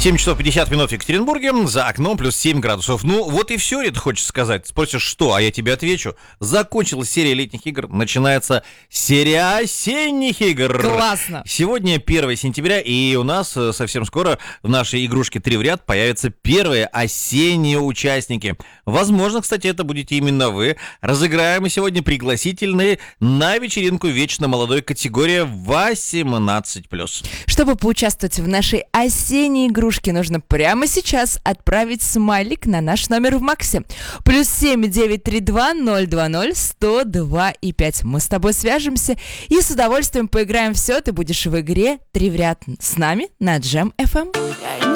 7 часов 50 минут в Екатеринбурге, за окном плюс 7 градусов. Ну, вот и все, это хочется сказать. Спросишь, что? А я тебе отвечу. Закончилась серия летних игр, начинается серия осенних игр. Классно. Сегодня 1 сентября, и у нас совсем скоро в нашей игрушке 3 в ряд появятся первые осенние участники. Возможно, кстати, это будете именно вы. Разыграем мы сегодня пригласительные на вечеринку вечно молодой категории 18+. Чтобы поучаствовать в нашей осенней игрушке, нужно прямо сейчас отправить смайлик на наш номер в Максе. +7 932 020 102 и 5. Мы с тобой свяжемся и с удовольствием поиграем. Все, ты будешь в игре 3 в ряд с нами на Jam FM.